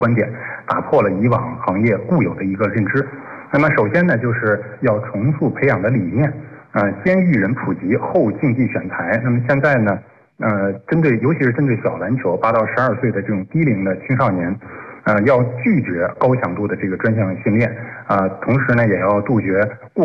观点，打破了以往行业固有的一个认知。那么首先呢，就是要重塑培养的理念，先育人普及，后竞技选材。那么现在呢，尤其是针对小篮球8到12岁的这种低龄的青少年，要拒绝高强度的这个专项训练，同时呢，也要杜绝